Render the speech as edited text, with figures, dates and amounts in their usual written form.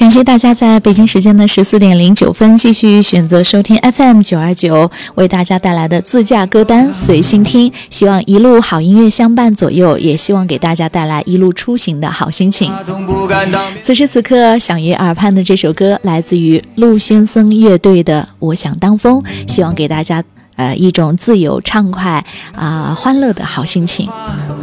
感谢大家在北京时间的14点09分继续选择收听 FM929 为大家带来的自驾歌单随心听，希望一路好音乐相伴左右，也希望给大家带来一路出行的好心情。此时此刻响于耳畔的这首歌来自于陆先生乐队的我想当风，希望给大家一种自由畅快欢乐的好心情。